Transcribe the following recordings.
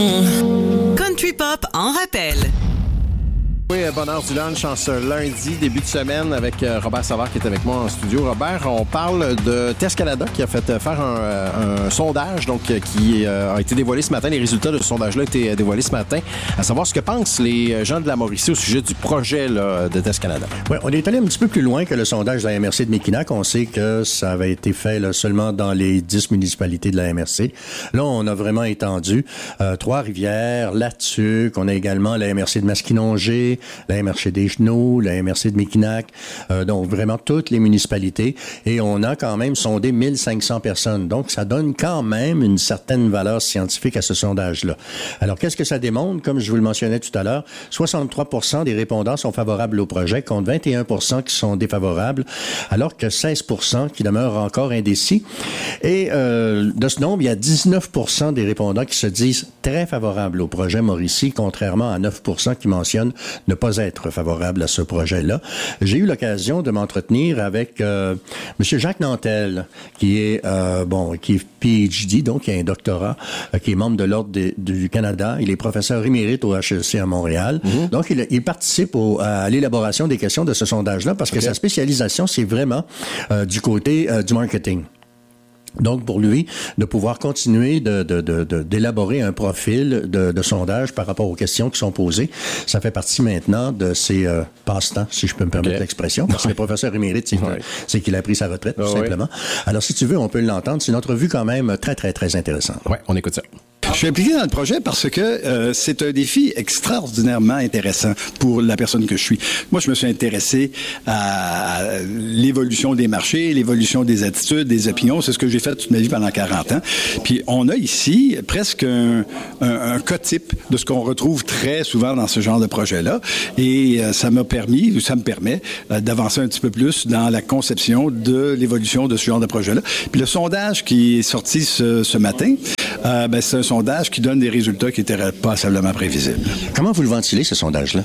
Country Pop en rappel. Oui, bonne heure du lunch en ce lundi, début de semaine, avec Robert Savard qui est avec moi en studio. Robert, on parle de Test Canada qui a fait faire un sondage donc qui a été dévoilé ce matin. Les résultats de ce sondage-là ont été dévoilés ce matin, à savoir ce que pensent les gens de la Mauricie au sujet du projet là, de Test Canada. Oui, on est allé un petit peu plus loin que le sondage de la MRC de Mekinac. On sait que ça avait été fait là, seulement dans les 10 municipalités de la MRC. Là, on a vraiment étendu Trois-Rivières, Latuc, on a également la MRC de Masquinongé, la MRC des Genoux, la MRC de Mekinac, donc vraiment toutes les municipalités. Et on a quand même sondé 1500 personnes. Donc, ça donne quand même une certaine valeur scientifique à ce sondage-là. Alors, qu'est-ce que ça démontre? Comme je vous le mentionnais tout à l'heure, 63% des répondants sont favorables au projet, contre 21% qui sont défavorables, alors que 16% qui demeurent encore indécis. Et de ce nombre, il y a 19% des répondants qui se disent très favorables au projet Mauricie, contrairement à 9% qui mentionnent ne pas être favorable à ce projet-là. J'ai eu l'occasion de m'entretenir avec Monsieur Jacques Nantel, qui est qui est PhD, donc qui a un doctorat, qui est membre de l'Ordre du Canada. Il est professeur émérite au HEC à Montréal. Mm-hmm. Donc, il participe à l'élaboration des questions de ce sondage-là parce que sa spécialisation, c'est vraiment du côté du marketing. Donc, pour lui, de pouvoir continuer d'élaborer un profil de sondage par rapport aux questions qui sont posées, ça fait partie maintenant de ses passe-temps, si je peux me permettre l'expression, parce que le professeur émérite, c'est qu'il a pris sa retraite, tout simplement. Alors, si tu veux, on peut l'entendre. C'est une entrevue quand même très, très, très intéressante. Oui, on écoute ça. Je suis impliqué dans le projet parce que c'est un défi extraordinairement intéressant pour la personne que je suis. Moi, je me suis intéressé à l'évolution des marchés, l'évolution des attitudes, des opinions. C'est ce que j'ai fait toute ma vie pendant 40 ans. Puis, on a ici presque un cas type de ce qu'on retrouve très souvent dans ce genre de projet-là. Et ça me permet d'avancer un petit peu plus dans la conception de l'évolution de ce genre de projet-là. Puis, le sondage qui est sorti ce matin, c'est un sondage qui donne des résultats qui étaient passablement prévisibles. Comment vous le ventilez, ce sondage-là?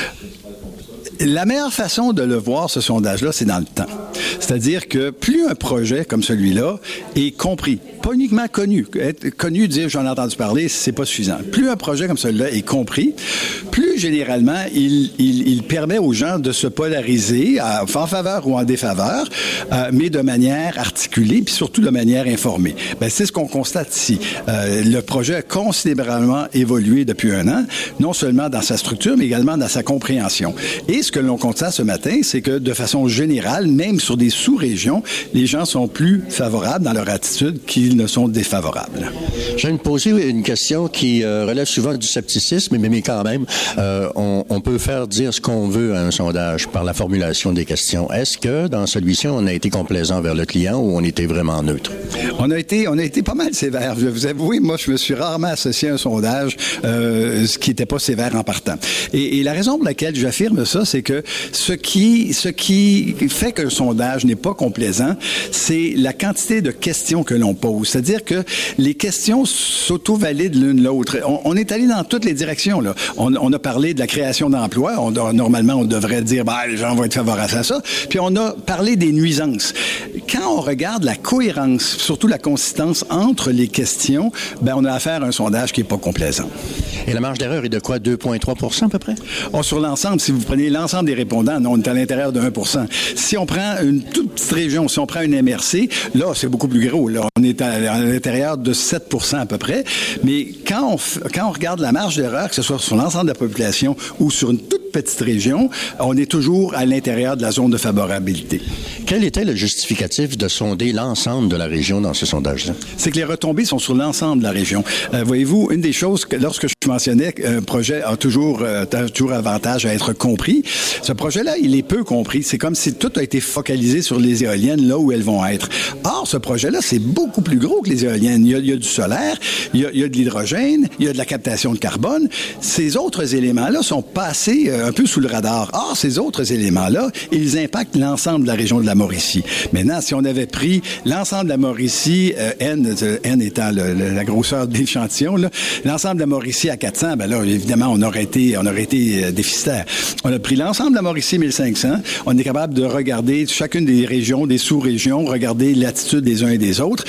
La meilleure façon de le voir, ce sondage-là, c'est dans le temps. C'est-à-dire que plus un projet comme celui-là est compris, pas uniquement connu. Être connu, dire j'en ai entendu parler, c'est pas suffisant. Plus un projet comme celui-là est compris, plus généralement, il permet aux gens de se polariser en faveur ou en défaveur, mais de manière articulée, puis surtout de manière informée. C'est ce qu'on constate ici. Le projet a considérablement évolué depuis un an, non seulement dans sa structure, mais également dans sa compréhension. Et ce que l'on constate ce matin, c'est que de façon générale, même sur des sous-régions, les gens sont plus favorables dans leur attitude qu'ils ne sont défavorables. Je vais me poser une question qui relève souvent du scepticisme, mais quand même, on peut faire dire ce qu'on veut à un sondage par la formulation des questions. Est-ce que dans celui-ci, on a été complaisant vers le client ou on était vraiment neutre? On a été pas mal sévère. Je vais vous avouer, moi, je me suis rarement associé à un sondage ce qui n'était pas sévère en partant. Et la raison pour laquelle j'affirme ça, c'est que ce qui fait qu'un sondage n'est pas complaisant, c'est la quantité de questions que l'on pose. C'est-à-dire que les questions s'auto-valident l'une l'autre. On est allé dans toutes les directions, là. On a parlé de la création d'emplois. Normalement, on devrait dire, les gens vont être favorables à ça. Puis on a parlé des nuisances. Quand on regarde la cohérence, surtout la consistance entre les questions, on a affaire à un sondage qui n'est pas complaisant. Et la marge d'erreur est de quoi? 2,3 à peu près? Sur l'ensemble, si vous prenez l'ensemble des répondants, on est à l'intérieur de 1%. Si on prend une toute petite région, si on prend une MRC, là, c'est beaucoup plus gros. Là, on est à l'intérieur de 7% à peu près. Mais quand on regarde la marge d'erreur, que ce soit sur l'ensemble de la population ou sur une toute petite région, on est toujours à l'intérieur de la zone de favorabilité. Quel était le justificatif de sonder l'ensemble de la région dans ce sondage-là? C'est que les retombées sont sur l'ensemble de la région. Voyez-vous, une des choses que lorsque je mentionnais qu'un projet a toujours avantage à être compris, ce projet-là, il est peu compris. C'est comme si tout a été focalisé sur les éoliennes, là où elles vont être. Or, ce projet-là, c'est beaucoup plus gros que les éoliennes. Il y a du solaire, il y a de l'hydrogène, il y a de la captation de carbone. Ces autres éléments-là sont passés un peu sous le radar. Or, ces autres éléments-là, ils impactent l'ensemble de la région de la Mauricie. Maintenant, si on avait pris l'ensemble de la Mauricie, N étant la grosseur de l'échantillon, l'ensemble de la Mauricie à 400, là, évidemment, on aurait été déficitaire. On a pris l'ensemble de la Mauricie 1500. On est capable de regarder chacune des régions, des sous-régions, regarder l'attitude des uns et des autres.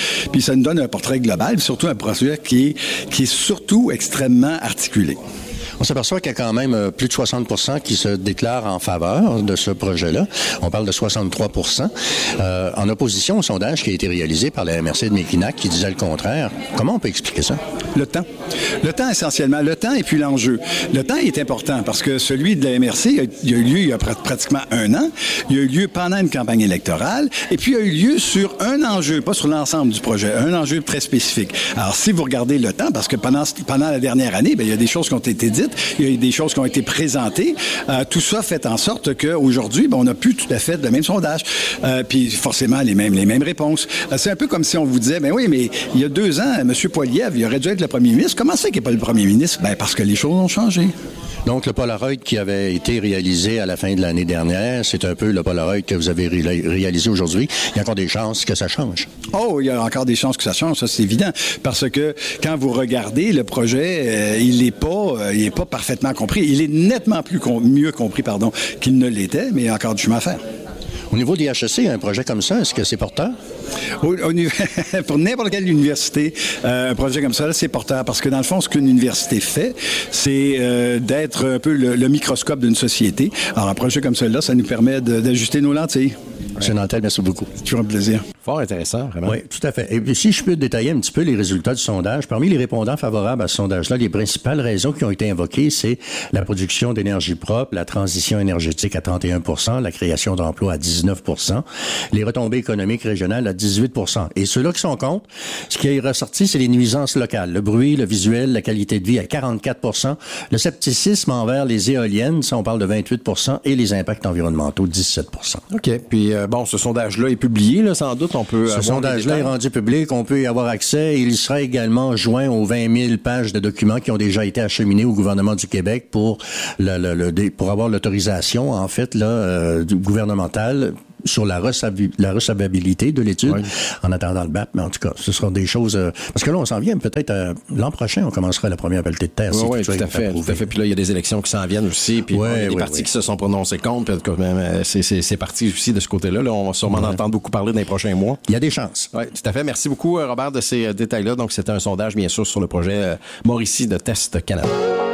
Puis ça nous donne un portrait global, surtout un projet qui est surtout extrêmement articulé. On s'aperçoit qu'il y a quand même plus de 60% qui se déclarent en faveur de ce projet-là. On parle de 63%. En opposition au sondage qui a été réalisé par la MRC de Mekinac qui disait le contraire. Comment on peut expliquer ça? Le temps. Le temps essentiellement. Le temps et puis l'enjeu. Le temps est important parce que celui de la MRC, il a eu lieu il y a pratiquement un an. Il a eu lieu pendant une campagne électorale et puis il a eu lieu sur un enjeu, pas sur l'ensemble du projet, un enjeu très spécifique. Alors, si vous regardez le temps, parce que pendant la dernière année, il y a des choses qui ont été dites, il y a eu des choses qui ont été présentées. Tout ça fait en sorte qu'aujourd'hui, on n'a plus tout à fait le même sondage. Puis forcément, les mêmes réponses. C'est un peu comme si on vous disait, oui, mais il y a 2 ans, M. Poilievre, il aurait dû être le premier ministre. Comment ça qu'il n'est pas le premier ministre? Parce que les choses ont changé. Donc, le Polaroid qui avait été réalisé à la fin de l'année dernière, c'est un peu le Polaroid que vous avez réalisé aujourd'hui. Il y a encore des chances que ça change. Oh, il y a encore des chances que ça change, ça c'est évident. Parce que quand vous regardez le projet, il est pas parfaitement compris. Il est nettement mieux compris, qu'il ne l'était, mais il y a encore du chemin à faire. Au niveau de l'IHEC, un projet comme ça, est-ce que c'est porteur? Pour n'importe quelle université, un projet comme ça, là, c'est porteur. Parce que dans le fond, ce qu'une université fait, c'est d'être un peu le microscope d'une société. Alors, un projet comme celui-là, ça nous permet d'ajuster nos lentilles. M. Nantel, merci beaucoup. C'est toujours un plaisir. Fort intéressant, vraiment. Oui, tout à fait. Et puis, si je peux détailler un petit peu les résultats du sondage, parmi les répondants favorables à ce sondage-là, les principales raisons qui ont été invoquées, c'est la production d'énergie propre, la transition énergétique à 31%, la création d'emplois à 19%, les retombées économiques régionales à 18%. Et ceux-là qui sont contre, ce qui est ressorti, c'est les nuisances locales, le bruit, le visuel, la qualité de vie à 44%, le scepticisme envers les éoliennes, ça on parle de 28%, et les impacts environnementaux, 17%. OK. Puis, ce sondage-là est publié, là, sans doute. On peut Ce sondage-là est rendu public, on peut y avoir accès. Il sera également joint aux 20 000 pages de documents qui ont déjà été acheminés au gouvernement du Québec pour avoir l'autorisation, en fait, gouvernementale sur la recevabilité de l'étude, oui, en attendant le BAP. Mais en tout cas, ce seront des choses... parce que là, on s'en vient peut-être l'an prochain, on commencera la première pelletée de terre. Oui, tout à fait. Puis là, il y a des élections qui s'en viennent aussi. Puis il y a des partis qui se sont prononcés contre. Puis, c'est parti aussi de ce côté-là. Là, on va sûrement en entendre beaucoup parler dans les prochains mois. Il y a des chances. Oui, tout à fait. Merci beaucoup, Robert, de ces détails-là. Donc, c'était un sondage, bien sûr, sur le projet Mauricie de Test Canada.